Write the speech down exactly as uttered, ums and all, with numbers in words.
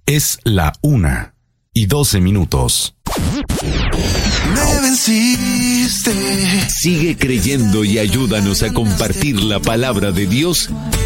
Es la una y doce minutos. Me venciste. Sigue creyendo y ayúdanos a compartir la palabra de Dios